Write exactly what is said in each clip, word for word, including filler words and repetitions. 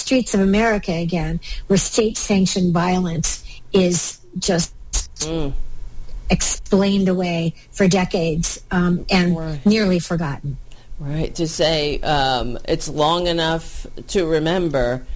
streets of America again, where state-sanctioned violence is just mm. explained away for decades um, and right. nearly forgotten. Right, to say um, it's long enough to remember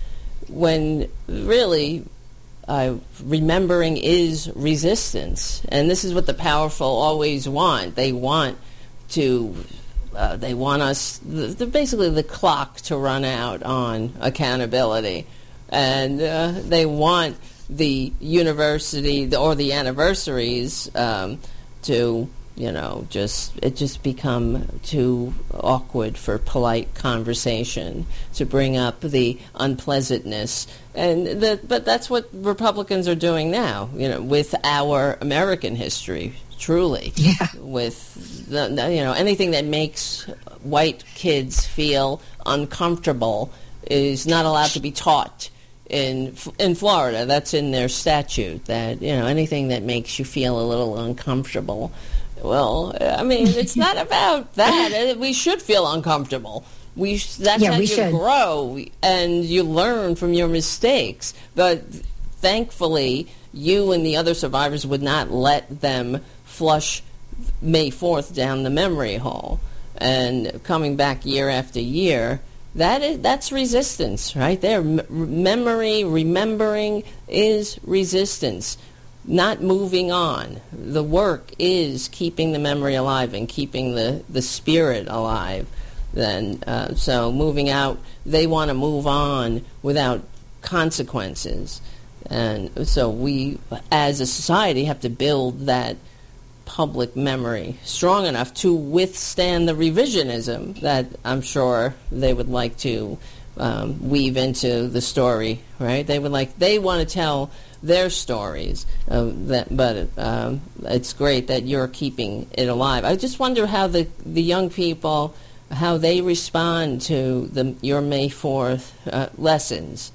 when really uh, remembering is resistance. And this is what the powerful always want. They want to, uh, they want us, the, the, basically the clock to run out on accountability. And uh, they want the university or the anniversaries um, to, you know, just it just become too awkward for polite conversation, to bring up the unpleasantness. And the, but that's what Republicans are doing now, you know, with our American history, truly. Yeah. With, the, you know, anything that makes white kids feel uncomfortable is not allowed to be taught. In in Florida, that's in their statute, that, you know, anything that makes you feel a little uncomfortable. Well, I mean, it's not about that. We should feel uncomfortable. We that's yeah, how we you should. grow and you learn from your mistakes. But thankfully, you and the other survivors would not let them flush May fourth down the memory hole. And coming back year after year, that is that's resistance right there. M- memory, remembering is resistance. Not moving on. The work is keeping the memory alive and keeping the, the spirit alive. Then, uh, so moving out, they want to move on without consequences. And so we, as a society, have to build that public memory strong enough to withstand the revisionism that I'm sure they would like to um, weave into the story, right? They would like, they want to tell their stories, uh, that, but um, it's great that you're keeping it alive. I just wonder how the, the young people, how they respond to the your May fourth uh, lessons.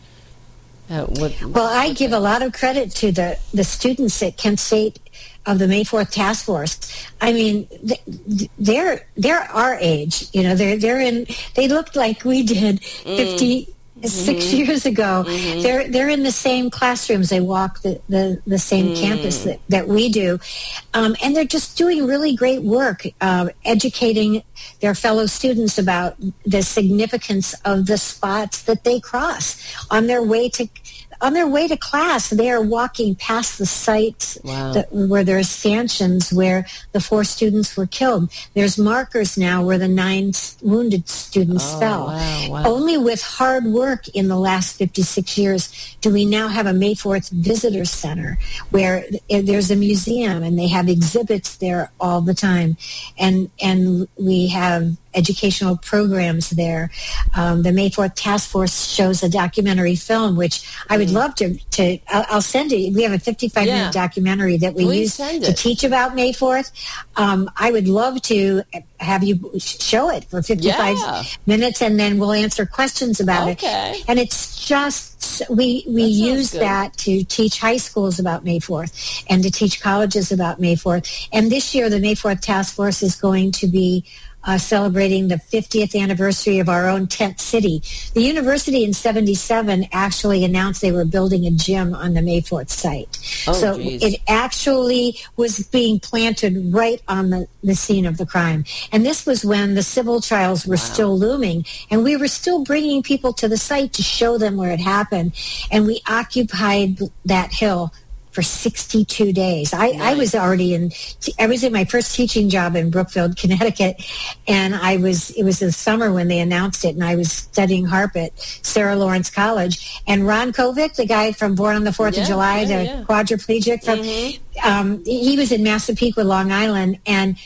Uh, what, well, I give a lot of credit to the, the students at Kent State of the May fourth Task Force. I mean, they're they're our age. You know, they're they're in. They looked like we did fifty. Mm. Six mm-hmm. years ago, mm-hmm. they're they're in the same classrooms. They walk the, the, the same mm. campus that, that we do, um, and they're just doing really great work, uh, educating their fellow students about the significance of the spots that they cross on their way to on their way to class. They are walking past the sites wow. that, where there are stanchions where the four students were killed. There's markers now where the nine wounded students oh, fell. Wow, wow. Only with hard work in the last fifty-six years do we now have a May fourth Visitor Center where there's a museum and they have exhibits there all the time. And, and we have educational programs there. Um, the May fourth Task Force shows a documentary film, which I would love to, to I'll, I'll send it. We have a fifty-five minute yeah. documentary that we Please use to teach about May fourth. Um, I would love to have you show it for fifty-five yeah. minutes, and then we'll answer questions about okay. it. And it's just, we, we use good. that to teach high schools about May fourth and to teach colleges about May fourth. And this year, the May fourth Task Force is going to be Uh, celebrating the fiftieth anniversary of our own tent city. The university in seventy-seven actually announced they were building a gym on the May fourth site. Oh, so geez. It actually was being planted right on the, the scene of the crime. And this was when the civil trials were wow. still looming, and we were still bringing people to the site to show them where it happened. And we occupied that hill for sixty-two days. I, nice. I was already in, I was in my first teaching job in Brookfield, Connecticut, and I was, it was the summer when they announced it, and I was studying harp at Sarah Lawrence College. And Ron Kovic, the guy from Born on the fourth yeah, of July, yeah, the yeah. quadriplegic, from, mm-hmm. um, he was in Massapequa, Long Island, and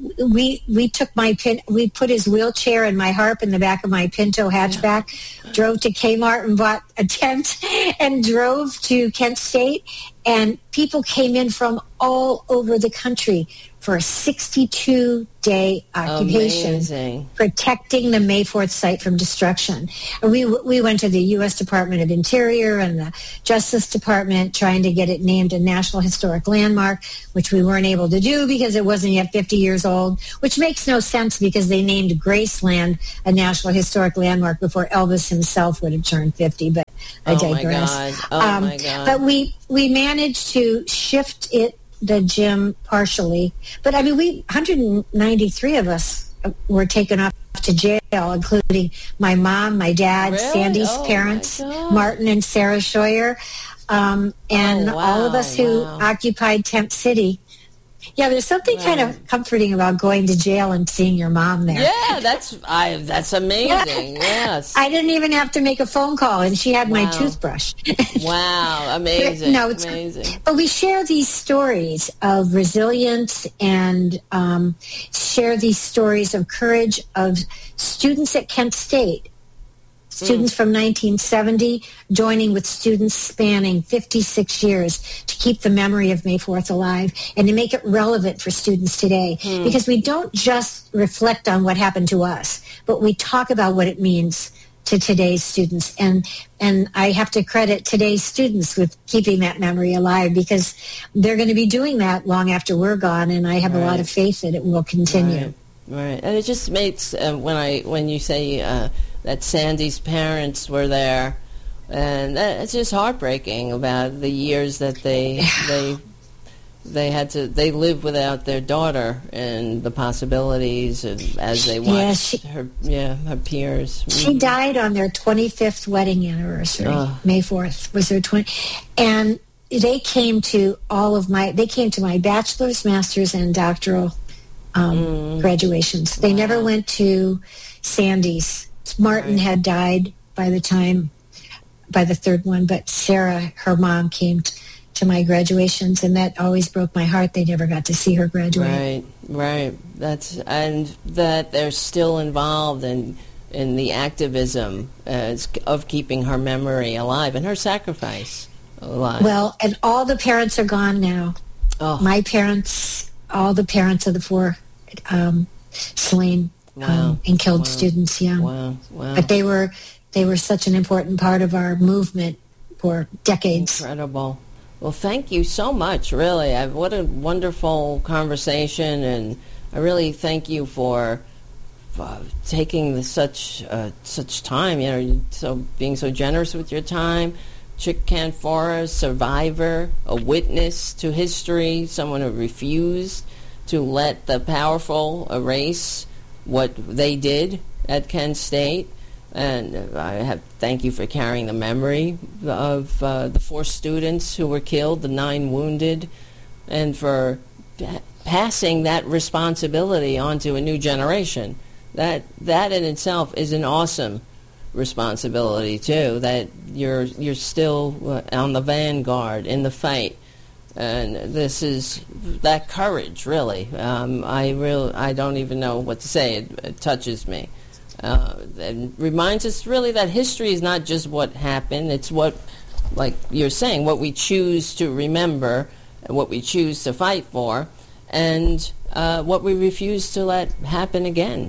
we we took my pin, we put his wheelchair and my harp in the back of my Pinto hatchback, yeah. drove to Kmart and bought a tent, and drove to Kent State. And people came in from all over the country for a sixty-two day occupation, Amazing. protecting the May fourth site from destruction. And we we went to the U S Department of Interior and the Justice Department trying to get it named a National Historic Landmark, which we weren't able to do because it wasn't yet fifty years old, which makes no sense because they named Graceland a National Historic Landmark before Elvis himself would have turned fifty, but I oh digress. My God. Oh um, my God. But we, we managed to shift it, the gym, partially. But I mean, we, one hundred ninety-three of us were taken off to jail, including my mom, my dad, Really? Sandy's Oh, parents, my God. Martin and Sarah Scheuer, um, and Oh, all of wow, us who wow. occupied Tent City. Yeah, there's something kind Right. of comforting about going to jail and seeing your mom there. Yeah, that's I. That's amazing. Yes. I didn't even have to make a phone call, and she had my Wow. toothbrush. Wow, amazing. No, it's amazing. But we share these stories of resilience and um, share these stories of courage of students at Kent State, students Mm. from nineteen seventy joining with students spanning fifty-six years to keep the memory of May fourth alive and to make it relevant for students today. Mm. Because we don't just reflect on what happened to us, but we talk about what it means to today's students. And and I have to credit today's students with keeping that memory alive because they're going to be doing that long after we're gone, and I have a lot Right. of faith that it will continue. Right. Right. And it just makes uh, when I when you say uh, that Sandy's parents were there, and that, it's just heartbreaking about the years that they they they had to they lived without their daughter and the possibilities of, as they watched Yeah, she- her yeah her peers. She died on their twenty-fifth wedding anniversary. Oh. May fourth was their twenty, and they came to all of my. They came to my bachelor's, master's, and doctoral um, Mm. graduations. They Wow. never went to Sandy's. Martin Right. had died by the time, by the third one, but Sarah, her mom, came t- to my graduations, and that always broke my heart. They never got to see her graduate. Right, right. That's and that they're still involved in in the activism as, of keeping her memory alive and her sacrifice alive. Well, and all the parents are gone now. oh, My parents, all the parents of the four um, slain Wow. um, and killed Wow. students, yeah. wow, wow, But they were they were such an important part of our movement for decades. incredible. Well, thank you so much. Really, I, what a wonderful conversation, and I really thank you for uh, taking the, such uh, such time. You know, you- so being so generous with your time. Chick Canfora, survivor, a witness to history, someone who refused to let the powerful erase what they did at Kent State. And I have thank you for carrying the memory of uh, the four students who were killed, the nine wounded, and for pa- passing that responsibility onto a new generation. That that in itself is an awesome responsibility too. That you're you're still uh, on the vanguard in the fight, and this is that courage. Really, um, I real I don't even know what to say. It, it touches me. Uh, and reminds us really that history is not just what happened. It's what, like you're saying, what we choose to remember, and what we choose to fight for, and uh, what we refuse to let happen again.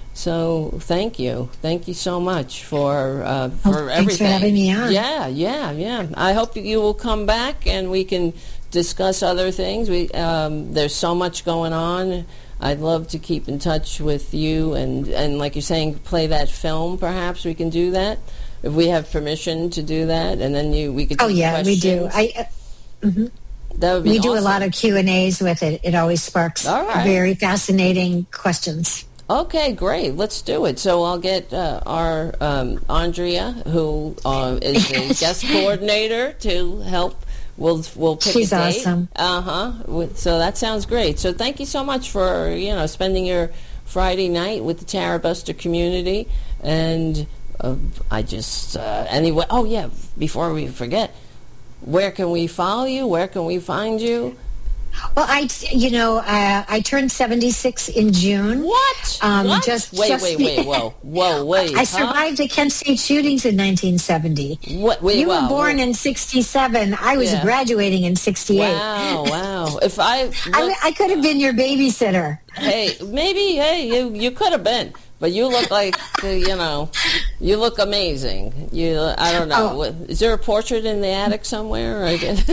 So thank you, thank you so much for uh, for Well, everything. thanks for having me on. Yeah, yeah, yeah. I hope you will come back and we can discuss other things. We um, there's so much going on. I'd love to keep in touch with you, and, and like you're saying, play that film. Perhaps we can do that if we have permission to do that, and then you we could. Oh take yeah, we do. questions. I uh, mhm. That would be we do a awesome. lot of Q and A's with it. It always sparks All right. very fascinating questions. Okay, great. Let's do it. So I'll get uh, our um, Andrea, who uh, is the guest coordinator, to help. We'll we'll pick She's a date. awesome. Uh huh. So that sounds great. So thank you so much for you know spending your Friday night with the Tara Buster community. And uh, I just uh, anyway. Oh yeah. Before we forget, where can we follow you? Where can we find you? Well, I, you know, uh, I turned seventy-six in June. What? Um, what? Just, wait, just wait, the, wait, whoa, whoa, wait. I huh? survived the Kent State shootings in nineteen seventy. What? Wait, you wow, were born wait. in sixty-seven. I was Yeah. graduating in sixty-eight. Wow, wow. If I, look, I, I could have been your babysitter. hey, maybe, hey, you you could have been, but you look like, uh, you know, you look amazing. You, I don't know. Oh. What, is there a portrait in the attic somewhere? I guess?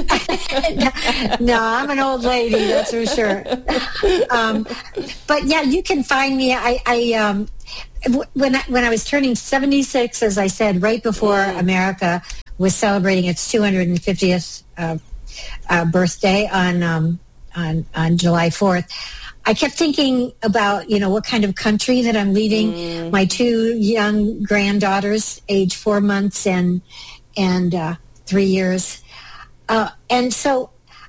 No, I'm an old lady, that's for sure. Um, but yeah, you can find me. I, I um, w- when I, when I was turning seventy-six, as I said, right before Mm. America was celebrating its two hundred fiftieth uh, uh, birthday on um, on on July fourth. I kept thinking about, you know, what kind of country that I'm leaving Mm. my two young granddaughters, age four months and and uh, three years. Uh, and so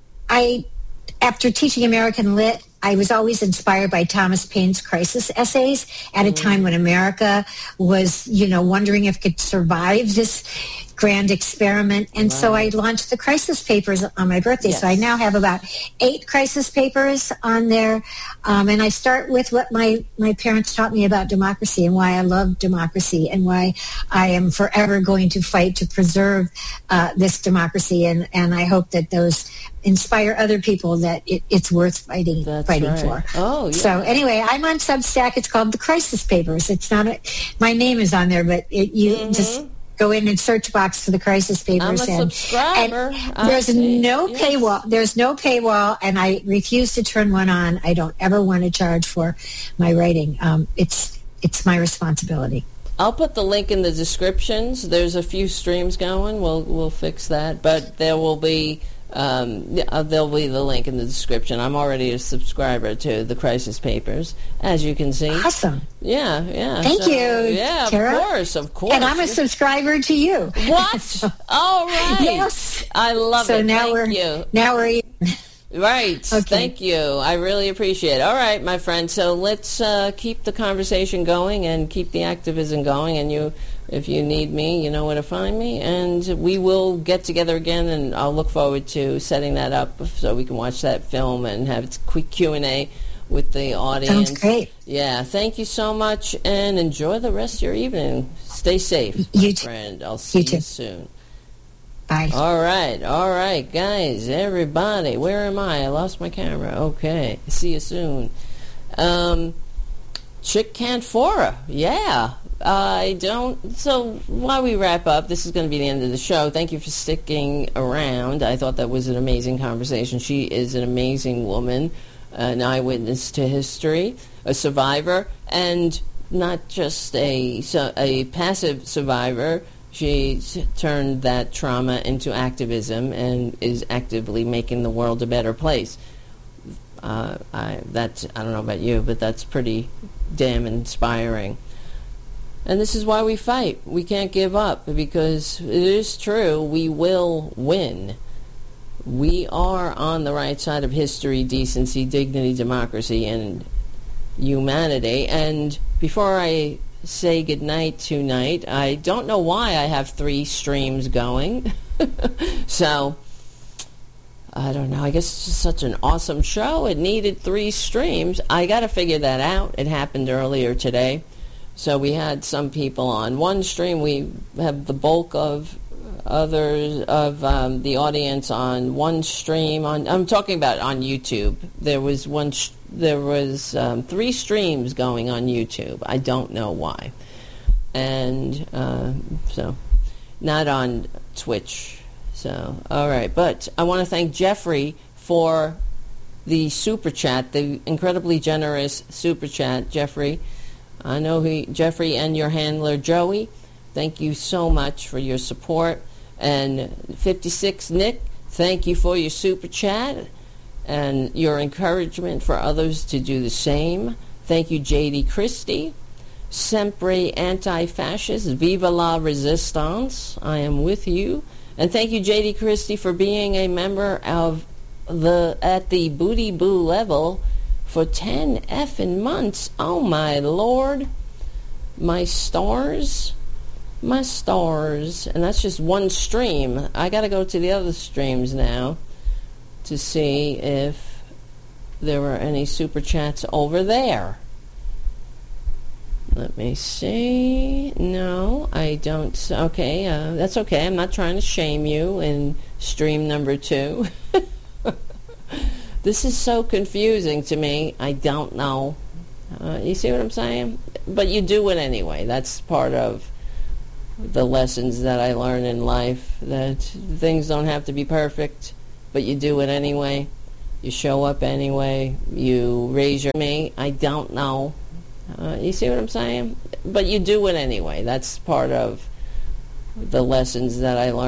I, after teaching American Lit, I was always inspired by Thomas Paine's crisis essays at a time when America was, you know, wondering if it could survive this grand experiment. And so I launched the crisis papers on my birthday. Yes. So I now have about eight crisis papers on there. Um, and I start with what my, my parents taught me about democracy and why I love democracy and why I am forever going to fight to preserve uh, this democracy. And, and I hope that those inspire other people that it, it's worth fighting That's fighting right. for. Oh, yeah. So anyway, I'm on Substack. It's called The Crisis Papers. It's not a, my name is on there, but it, you Mm-hmm. just go in and search box for The Crisis Papers. I'm a and, subscriber. and I there's see. no Yes. paywall. There's no paywall, and I refuse to turn one on. I don't ever want to charge for my writing. Um, it's it's my responsibility. I'll put the link in the descriptions. There's a few streams going. We'll we'll fix that, but there will be um, yeah, uh, there'll be the link in the description. I'm already a subscriber to the Crisis Papers, as you can see. Awesome. Yeah, yeah. Thank so, you, Yeah, Tara. of course, of course. And I'm a subscriber to you. What? All right. Yes. I love So it. now Thank we're you. now we're Right. Okay. Thank you. I really appreciate it. All right, my friend. So let's uh, keep the conversation going and keep the activism going. And you, if you need me, you know where to find me. And we will get together again, and I'll look forward to setting that up so we can watch that film and have a quick Q and A with the audience. Sounds great. Yeah. Thank you so much, and enjoy the rest of your evening. Stay safe, my You too. friend. I'll see You too. you soon. Bye. All right, all right, guys, everybody. Where am I? I lost my camera. Okay, see you soon. Um, Chick Canfora, yeah. I don't. So while we wrap up, this is going to be the end of the show. Thank you for sticking around. I thought that was an amazing conversation. She is an amazing woman, an eyewitness to history, a survivor, and not just a so, a passive survivor. She turned that trauma into activism and is actively making the world a better place. Uh, I that's I don't know about you, but that's pretty damn inspiring. And this is why we fight. We can't give up, because it is true, we will win. We are on the right side of history, decency, dignity, democracy, and humanity. And before I say goodnight tonight, I don't know why I have three streams going. So, I don't know. I guess it's just such an awesome show. It needed three streams. I got to figure that out. It happened earlier today. So we had some people on one stream. We have the bulk of others of um, the audience on one stream. On I'm talking about on YouTube. There was one. Sh- there was um, three streams going on YouTube. I don't know why, and uh, so not on Twitch. So all right, but I want to thank Jeffrey for the super chat, the incredibly generous super chat, Jeffrey. I know he, Jeffrey, and your handler, Joey. Thank you so much for your support. And fifty-six Nick, thank you for your super chat and your encouragement for others to do the same. Thank you, J D Christie. Sempre anti-fascist, viva la resistance. I am with you. And thank you, J D Christie, for being a member of the at the Booty Boo level for ten effing months. Oh, my Lord. My stars. My stars. And that's just one stream. I got to go to the other streams now to see if there are any super chats over there. Let me see. No, I don't. Okay, uh, that's okay. I'm not trying to shame you in stream number two. This is so confusing to me. I don't know. Uh, you see what I'm saying? But you do it anyway. That's part of the lessons that I learn in life, that things don't have to be perfect, but you do it anyway. You show up anyway. You raise your me. I don't know. Uh, you see what I'm saying? But you do it anyway. That's part of the lessons that I learned.